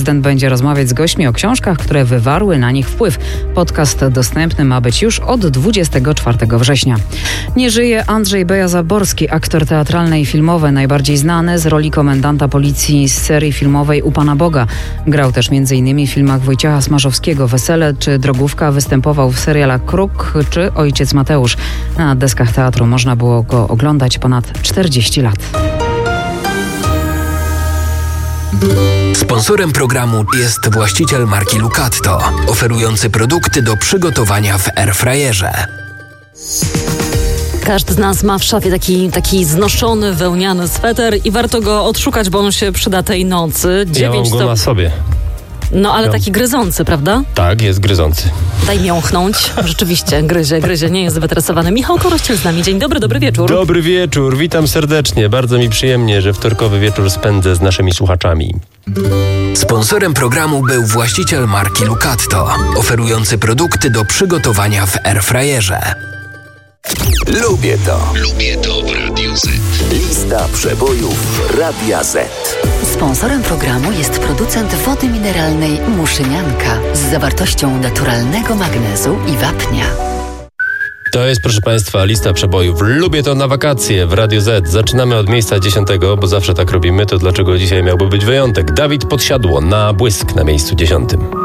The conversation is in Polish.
Prezydent będzie rozmawiać z gośćmi o książkach, które wywarły na nich wpływ. Podcast dostępny ma być już od 24 września. Nie żyje Andrzej Beja-Zaborski, aktor teatralny i filmowy, najbardziej znany z roli komendanta policji z serii filmowej U Pana Boga. Grał też m.in. w filmach Wojciecha Smarzowskiego Wesele czy Drogówka, występował w serialach Kruk czy Ojciec Mateusz. Na deskach teatru można było go oglądać ponad 40 lat. Sponsorem programu jest właściciel marki Lucatto, oferujący produkty do przygotowania w airfryerze. Każdy z nas ma w szafie taki znoszony, wełniany sweter i warto go odszukać, bo on się przyda tej nocy. Ja mam go na sobie. No ale taki gryzący, prawda? Tak, jest gryzący. Daj miąchnąć. Rzeczywiście, gryzie, nie jest wytresowany. Michał Korościel z nami. Dzień dobry, dobry wieczór. Dobry wieczór, witam serdecznie. Bardzo mi przyjemnie, że wtorkowy wieczór spędzę z naszymi słuchaczami. Sponsorem programu był właściciel marki Lucatto, oferujący produkty do przygotowania w airfryerze. Lubię to. Lubię to w Radiu Z. Lista przebojów Radia Z. Sponsorem programu jest producent wody mineralnej Muszynianka z zawartością naturalnego magnezu i wapnia. To jest, proszę Państwa, lista przebojów. Lubię to na wakacje w Radiu Z. Zaczynamy od miejsca 10, bo zawsze tak robimy, to dlaczego dzisiaj miałby być wyjątek? Dawid Podsiadło na Błysk na miejscu 10.